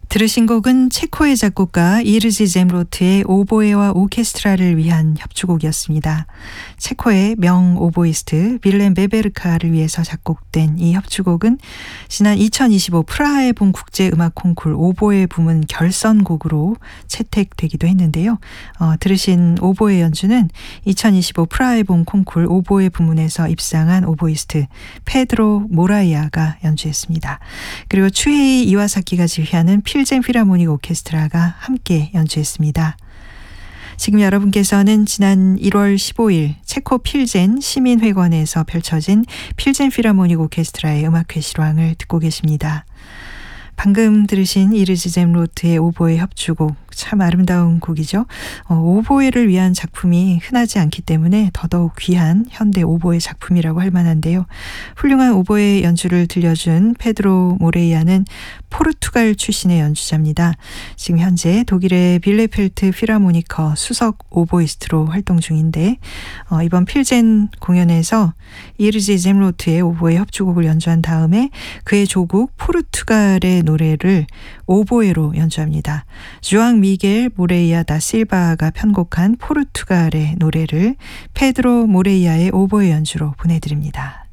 들으신 곡은 체코의 작곡가 이르지 젬로트의 오보에와 오케스트라를 위한 협주곡이었습니다. 체코의 명 오보이스트 빌렘 베베르카를 위해서 작곡된 이 협주곡은 지난 2025 프라하의 봄 국제음악 콩쿨 오보에 부문 결선곡으로 채택되기도 했는데요. 들으신 오보에 연주는 2025 프라하의 봄 콩쿨 오보에 부문에서 입상한 오보이스트 페드로 모라이아가 연주했습니다. 그리고 추헤이 이와사키가 지휘하는 필젠 필하모닉 오케스트라가 함께 연주했습니다. 지금 여러분께서는 지난 1월 15일 체코 필젠 시민회관에서 펼쳐진 필젠 필하모닉 오케스트라의 음악회 실황을 듣고 계십니다. 방금 들으신 이르지 젬로트의 오보에 협주곡, 참 아름다운 곡이죠. 오보에를 위한 작품이 흔하지 않기 때문에 더더욱 귀한 현대 오보에 작품이라고 할 만한데요. 훌륭한 오보에 연주를 들려준 페드로 모레이아는 포르투갈 출신의 연주자입니다. 지금 현재 독일의 빌레펠트 필하모니커 수석 오보이스트로 활동 중인데 이번 필젠 공연에서 이르지 젬로트의 오보에 협주곡을 연주한 다음에 그의 조국 포르투갈의 노래를 오보에로 연주합니다. 주앙 미겔 모레이아 다 실바가 편곡한 포르투갈의 노래를 페드로 모레이아의 오보에 연주로 보내드립니다.